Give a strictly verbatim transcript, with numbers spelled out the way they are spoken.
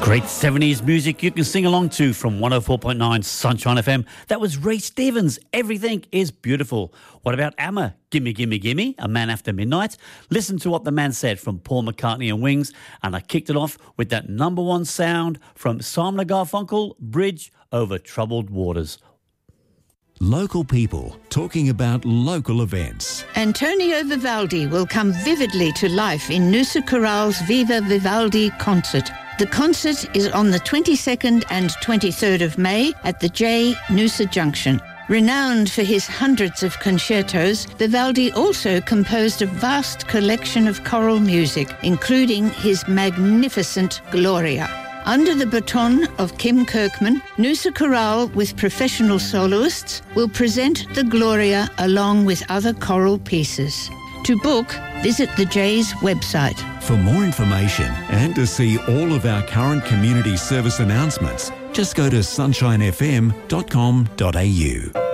Great seventies music you can sing along to from one oh four point nine Sunshine F M. That was Ray Stevens, Everything is Beautiful. What about Amma, Gimme Gimme Gimme, A Man After Midnight? Listen to what the man said from Paul McCartney and Wings, and I kicked it off with that number one sound from Simon and Garfunkel, Bridge Over Troubled Waters. Local people talking about local events. Antonio Vivaldi will come vividly to life in Noosa Chorale's Viva Vivaldi concert. The concert is on the twenty-second and twenty-third of May at the J, Noosa Junction. Renowned for his hundreds of concertos, Vivaldi also composed a vast collection of choral music, including his magnificent Gloria. Under the baton of Kim Kirkman, Noosa Chorale with professional soloists will present the Gloria along with other choral pieces. To book, visit the J's website. For more information and to see all of our current community service announcements, just go to sunshine f m dot com dot a u.